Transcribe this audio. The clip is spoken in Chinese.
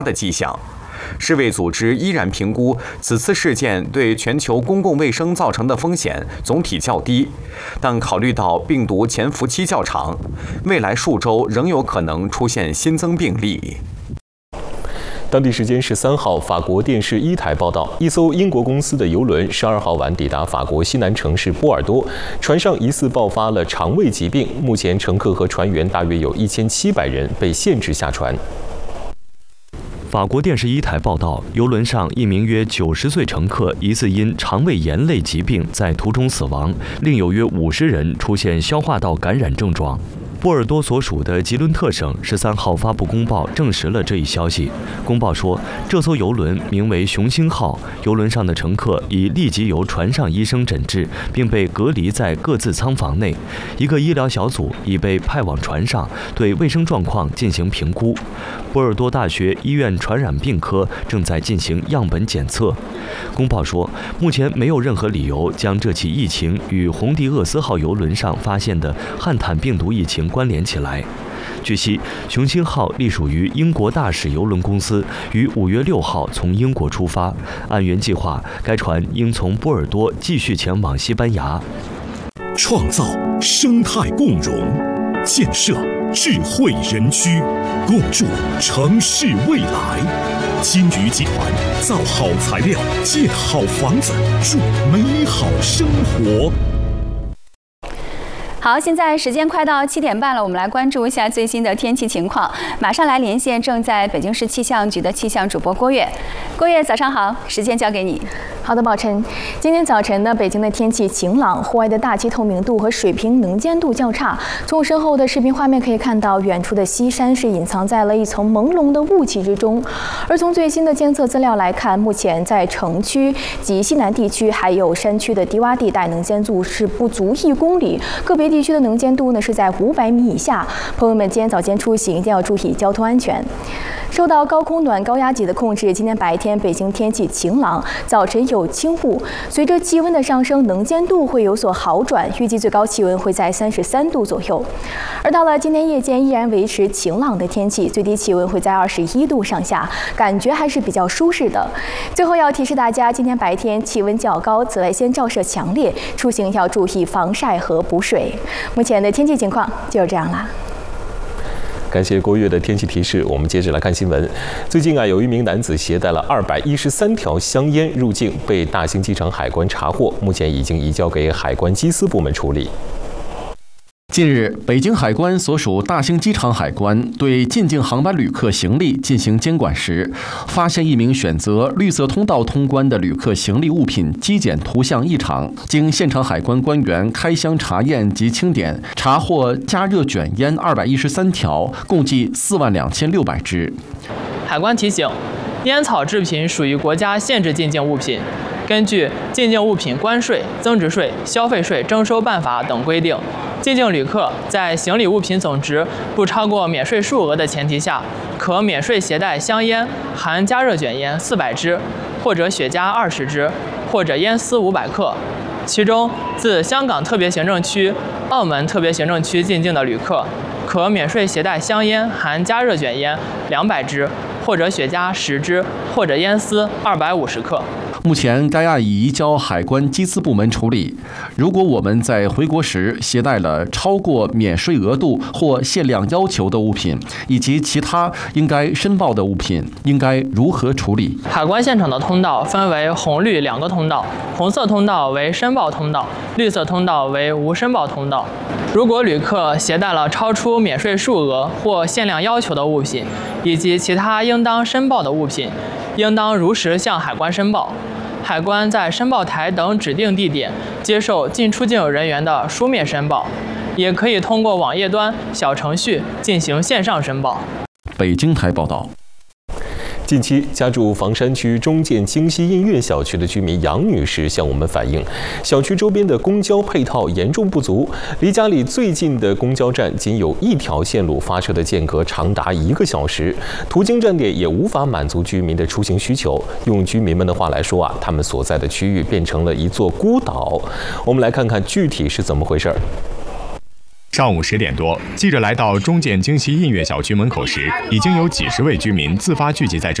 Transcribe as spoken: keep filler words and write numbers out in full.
的迹象。世卫组织依然评估此次事件对全球公共卫生造成的风险总体较低，但考虑到病毒潜伏期较长，未来数周仍有可能出现新增病例。 当地时间十三号，法国电视一台报道，一艘英国公司的邮轮十二号晚抵达法国西南城市波尔多，船上疑似爆发了肠胃疾病，目前乘客和船员大约有一千七百人被限制下船。 法国电视一台报道，邮轮上一名约九十岁乘客疑似因肠胃炎类疾病在途中死亡，另有约五十人出现消化道感染症状。波尔多所属的吉伦特省十三号发布公报，证实了这一消息。公报说，这艘邮轮名为“雄星号”，邮轮上的乘客已立即由船上医生诊治，并被隔离在各自舱房内。一个医疗小组已被派往船上，对卫生状况进行评估。波尔多大学医院传染病科正在进行样本检测。公报说，目前没有任何理由将这起疫情与红迪厄斯号邮轮上发现的汉坦病毒疫情关联起来。据悉，雄星号隶属于英国大使邮轮公司，于五月六号从英国出发。按原计划，该船应从波尔多继续前往西班牙。 创造生态共融，建设智慧园区，共筑城市未来。金鱼集团造好材料，建好房子，筑美好生活。 好，现在时间快到七点半了，我们来关注一下最新的天气情况。马上来连线正在北京市气象局的气象主播郭月。郭月，早上好，时间交给你。 好的，宝晨。今天早晨呢，北京的天气晴朗，户外的大气透明度和水平能见度较差。从身后的视频画面可以看到，远处的西山是隐藏在了一层朦胧的雾气之中。而从最新的监测资料来看，目前在城区及西南地区还有山区的低洼地带，能见度是不足一公里，个别地区的能见度呢是在五百米以下。朋友们今天早间出行一定要注意交通安全。受到高空暖高压脊的控制，今天白天北京天气晴朗，早晨有轻雾。随着气温的上升，能见度会有所好转，预计最高气温会在三十三度左右。而到了今天夜间，依然维持晴朗的天气，最低气温会在二十一度上下，感觉还是比较舒适的。最后要提示大家，今天白天气温较高，紫外线照射强烈，出行要注意防晒和补水。目前的天气情况就是这样啦。 感谢郭月的天气提示，我们接着来看新闻。最近啊，有一名男子携带了二百一十三条香烟入境，被大兴机场海关查获，目前已经移交给海关缉私部门处理。 近日，北京海关所属大兴机场海关对进境航班旅客行李进行监管时，发现一名选择绿色通道通关的旅客行李物品机检图像异常。经现场海关官员开箱查验及清点，查获加热卷烟二百一十三条，共计四万两千六百支。 海关提醒，烟草制品属于国家限制进境物品。根据《进境物品关税、增值税、消费税征收办法》等规定，进境旅客在行李物品总值不超过免税数额的前提下，可免税携带香烟含加热卷烟四百支，或者雪茄二十支，或者烟丝五百克。其中，自香港特别行政区、澳门特别行政区进境的旅客，可免税携带香烟含加热卷烟两百支，或者雪茄十支，或者烟丝二百五十克。 目前，该案已移交海关缉私部门处理。如果我们在回国时携带了超过免税额度或限量要求的物品，以及其他应该申报的物品，应该如何处理？ 海关现场的通道分为红绿两个通道，红色通道为申报通道，绿色通道为无申报通道。如果旅客携带了超出免税数额或限量要求的物品，以及其他应当申报的物品，应当如实向海关申报。海关在申报台等指定地点接受进出境人员的书面申报，也可以通过网页端小程序进行线上申报。 北京台报道。 近期，家住房山区中建京西印苑小区的居民杨女士向我们反映，小区周边的公交配套严重不足，离家里最近的公交站仅有一条线路，发车的间隔长达一个小时，途经站点也无法满足居民的出行需求。用居民们的话来说啊，他们所在的区域变成了一座孤岛。我们来看看具体是怎么回事儿。 上午十点多，记者来到中建京西映月小区门口时，已经有几十位居民自发聚集在这。